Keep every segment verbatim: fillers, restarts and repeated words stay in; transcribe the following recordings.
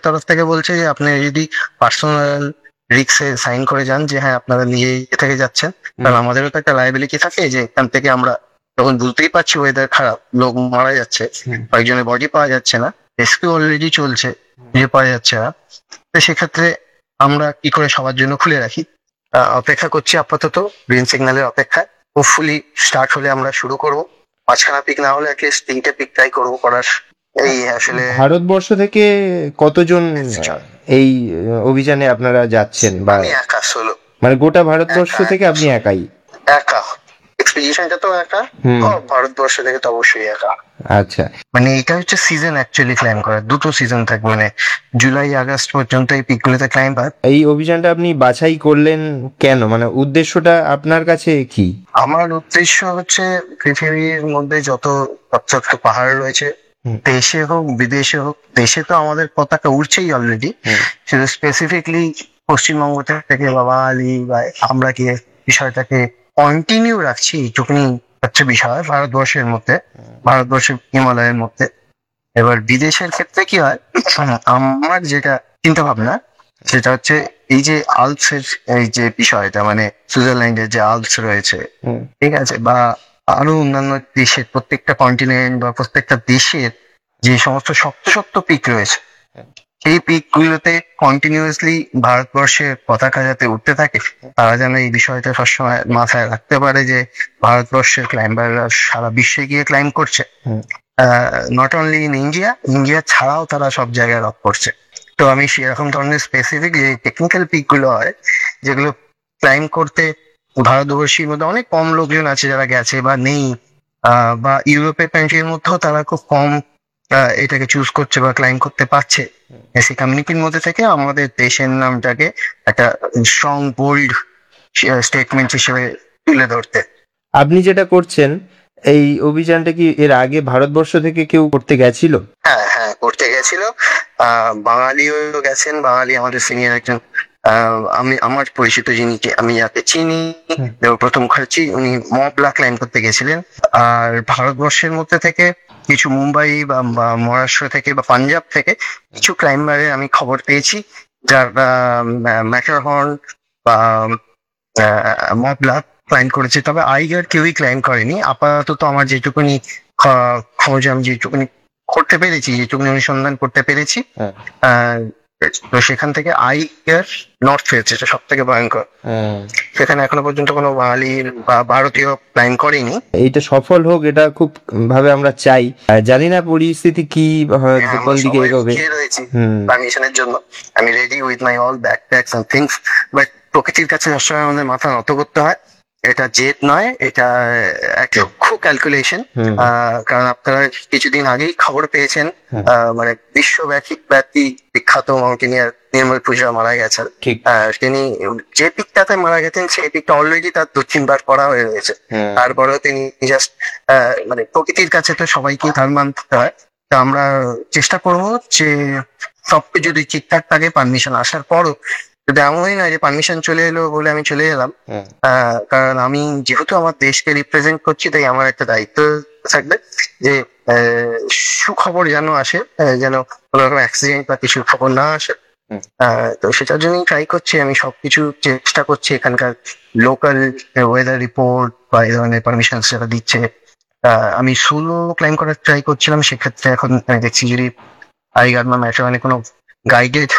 তরফ থেকে বলছে যে আপনি যদি পার্সোনাল রিক্সে সাইন করে যান যে হ্যাঁ আপনারা নিজেই এ থেকে যাচ্ছেন, কারণ আমাদেরও তো একটা লায়াবিলিটি থাকে যে এখান থেকে আমরা তখন বুঝতেই পারছি ওয়েদার খারাপ, লোক মারা যাচ্ছে, কয়েকজনের বডি পাওয়া যাচ্ছে না, রেস্কিউ অলরেডি চলছে, খুঁজে পাওয়া যাচ্ছে না। তো সেক্ষেত্রে আমরা কি করে সবার জন্য খুলে রাখি, আহ, অপেক্ষা করছি আপাতত গ্রিন সিগন্যালের অপেক্ষায়। হোপফুলি স্টার্ট হলে আমরা শুরু করবো, পাঁচখানা পিক না হলে অ্যাটলিস্ট তিনটে পিক ট্রাই করবো করার। এই আসলে ভারতবর্ষ থেকে কতজন এই অভিযানে আপনারা যাচ্ছেন? বা আমি একা সোলো, মানে গোটা ভারতবর্ষ থেকে আপনি একাই? একা, এক্সপিডিশনটা তো একা, হুম। ও ভারতবর্ষ থেকে তো অবশ্যই একা। আচ্ছা, মানে এটা হচ্ছে সিজন অ্যাকচুয়ালি ক্লাইম করার, দুটো সিজন থাকবে, মানে জুলাই আগস্ট পর্যন্ত এই পিকগুলোতে ক্লাইম হয়। এই অভিযানটা আপনি বাছাই করলেন কেন? মানে উদ্দেশ্যটা আপনার কাছে কি? আমার উদ্দেশ্য হচ্ছে পৃথিবীর মধ্যে যত তৎসত্য পাহাড় রয়েছে, দেশে হোক বিদেশে হোক, দেশে তো আমাদের পতাকা উড়ছেই অলরেডি, শুধু স্পেসিফিকলি পশ্চিমবঙ্গ থেকে বা বাঙালি বা আমরা কি বিষয়টাকে কন্টিনিউ রাখছি, এইটুকুনি হচ্ছে বিষয় ভারতবর্ষের মধ্যে, ভারতবর্ষের হিমালয়ের মধ্যে। এবার বিদেশের ক্ষেত্রে কি হয়, আমার যেটা চিন্তা ভাবনা সেটা হচ্ছে এই যে আলপসের এই যে বিষয়টা, মানে সুইজারল্যান্ডের যে আলপস রয়েছে, ঠিক আছে, বা আরো অন্যান্য দেশের প্রত্যেকটা কন্টিনেন্ট বা প্রত্যেকটা দেশের যে সমস্ত শক্ত শক্ত পিক রয়েছে, সেই পিক গুলোতে কন্টিনিউয়াসলি ভারতবর্ষের পতাকা যাতে উঠতে থাকে, তারা যেন এই বিষয়টা সবসময় মাথায় রাখতে পারে যে ভারতবর্ষের ক্লাইম্বাররা সারা বিশ্বে গিয়ে ক্লাইম করছে, not only in India, India ছাড়াও তারা সব জায়গায় রক করছে। তো আমি সেরকম ধরনের স্পেসিফিক যে টেকনিক্যাল পিক গুলো হয়, যেগুলো ক্লাইম করতে ভারতবর্ষের মধ্যে অনেক কম লোকজন আছে যারা গেছে বা নেই, আহ বা ইউরোপের কান্ট্রির মধ্যেও তারা খুব কম এটাকে চুজ করছে বা ক্লাইম করতে পারছে, সেই কমিউনিটির মধ্যে থেকে আমাদের দেশের নামটাকে একটা স্ট্রং বোল্ড স্টেটমেন্ট হিসেবে তুলে ধরতে। আপনি যেটা করছেন এই অভিযানটা কি এর আগে ভারতবর্ষ থেকে কেউ করতে গেছিল? হ্যাঁ হ্যাঁ করতে গেছিল, আহ বাঙালিও গেছেন, বাঙালি আমাদের সিনিয়র একজন, আহ আমি আমার পরিচিত যিনি, আমি যাকে চিনি প্রথম মুখার্জি, উনি মব ব্ল্যাক ক্লাইম করতে গেছিলেন। আর ভারতবর্ষের মধ্যে থেকে কিছু মুম্বাই বা মহারাষ্ট্র থেকে বা পাঞ্জাব থেকে কিছু ক্লাইম্বারের আমি খবর পেয়েছি, যারা ম্যাটারহর্ন বা মব ব্ল্যাক ক্লাইম করেছে, তবে আইগার কেউই ক্লাইম করেনি আপাতত। আমার যেটুকুনি খোঁজ, আমি যেটুকুনি করতে পেরেছি, যেটুকুনি অনুসন্ধান করতে পেরেছি, তো সেখান থেকে আইগার নর্থ ফেস, যেটা সব থেকে ভয়ঙ্কর, সেখানে এখনো পর্যন্ত কোনো বাঙালি বা ভারতীয় ক্লাইম করেনি। এইটা সফল হোক, এটা খুব ভাবে আমরা চাই। জানি না পরিস্থিতি কি কোন দিকে এগোবে। পারমিশনের জন্য আমি ready with my all backpacks and things, but প্রকৃতির কাছে সবসময় আমাদের মাথা নত করতে হয়, এটা জেদ নয়, এটা একটা খুব ক্যালকুলেশন। কারণ আপনারা কিছুদিন আগেই খবর পেয়েছেন, মানে বিশ্বব্যাপী ব্যাপী বিখ্যাত মাউন্টেনিয়ার নির্মল পূজা মারা গেছেন। তিনি যে পিকটাতে মারা গেছেন সেই পিকটা অলরেডি তার দু তিনবার করা হয়ে রয়েছে, তারপরেও তিনি জাস্ট মানে প্রকৃতির কাছে তো সবাইকে হার মানতে হয়। তো আমরা চেষ্টা করবো যে সব যদি ঠিকঠাক থাকে, পারমিশন আসার পরও যদি এমনই নয় যে পারমিশন চলে এলো বলে আমি চলে এলাম, কারণ আমি যেহেতু আমার দেশকে রিপ্রেজেন্ট করছি, তাই আমার একটা দায়িত্ব থাকবে যে সুখবর যেন আসে, যেন কোনো রকম অ্যাক্সিডেন্ট বা কিছু খবর না আসে। তো সেটার জন্যই ট্রাই করছি, আমি সবকিছু চেষ্টা করছি, এখানকার লোকাল ওয়েদার রিপোর্ট বা এই ধরনের পারমিশন যারা দিচ্ছে। আমি সোলো ক্লাইম করার ট্রাই করছিলাম, সেক্ষেত্রে এখন আমি দেখছি যদি আইগার বা ম্যাটারহর্নে কোনো গাইডেড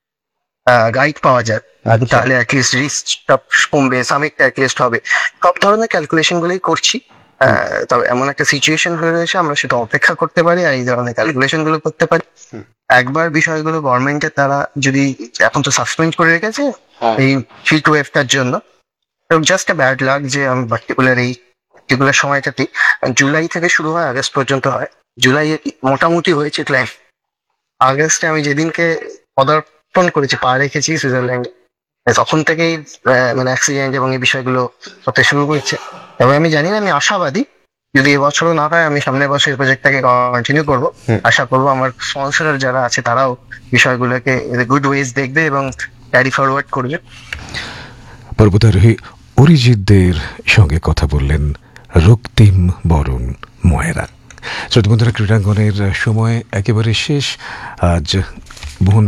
গাইড পাওয়া যায় তাহলে অ্যাটলিস্ট রিস্কটা কমবে, সামিটটা অ্যাটলিস্ট হবে। সব ধরনের ক্যালকুলেশন গুলোই করছি, তবে এমন একটা সিচুয়েশন হয়ে রয়েছে আমরা সেটা অপেক্ষা করতে পারি আর এই ধরনের ক্যালকুলেশন গুলো করতে পারি। একবার বিষয়গুলো গভর্নমেন্টের তারা যদি এখন তো সাসপেন্ড করে রেখেছে এই হিট ওয়েভটার জন্য, জাস্ট এ ব্যাড লাক যে আমি পার্টিকুলার এই পার্টিকুলার সময়টাতে, জুলাই থেকে শুরু হয় আগস্ট পর্যন্ত হয়, জুলাই মোটামুটি হয়েছে ক্লাইম, আগস্টে আমি যেদিনকে পদার্পণ করেছি, পা রেখেছি সুইজারল্যান্ডে, তখন থেকেই মানে অ্যাক্সিডেন্ট এবং এই বিষয়গুলো হতে শুরু করেছে। তবে আমি জানি না, আমি আশাবাদী যদি এবছরও না হয় আমি সামনের বছর প্রজেক্টটাকে কন্টিনিউ করবো। আশা করবো আমার স্পন্সর যারা আছে তারাও বিষয়গুলোকে গুড ওয়েজ দেখবে এবং ক্যারি ফরওয়ার্ড করবে। পর্বতারোহী অরিজিৎদের সঙ্গে কথা বললেন রক্তিম বরণ ময়রা। শ্রোতা বন্ধুরা, ক্রীড়াঙ্গনের সময় একেবারে শেষ। আজ